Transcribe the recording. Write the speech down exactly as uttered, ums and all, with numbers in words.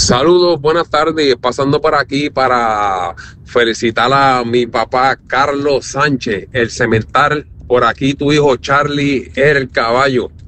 Saludos, buenas tardes. Pasando por aquí para felicitar a mi papá Carlos Sánchez, el cemental. Por aquí tu hijo Charlie, el caballo.